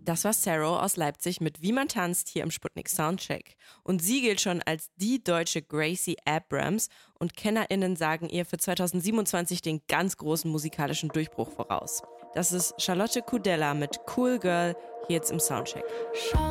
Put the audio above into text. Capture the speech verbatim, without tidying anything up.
Das war Sarah aus Leipzig mit Wie man tanzt hier im Sputnik Soundcheck. Und sie gilt schon als die deutsche Gracie Abrams und KennerInnen sagen ihr für zwanzig siebenundzwanzig den ganz großen musikalischen Durchbruch voraus. Das ist Charlotte Kudella mit Cool Girl hier jetzt im Soundcheck.